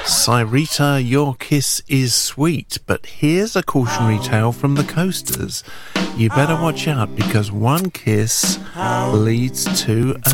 Cyrita, your kiss is sweet, but here's a cautionary tale from the Coasters. You better watch out because one kiss leads to